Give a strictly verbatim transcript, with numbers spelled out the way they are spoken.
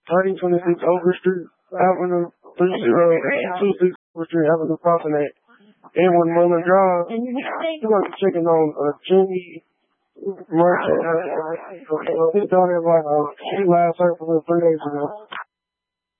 thirty twenty-six Over Street, Avenue, three zero two six Over Street, Avenue, Promenade. And one Mullen Drive. You got to checking on uh, Jimmy Merchant. He started like uh, she last heard from him three days ago.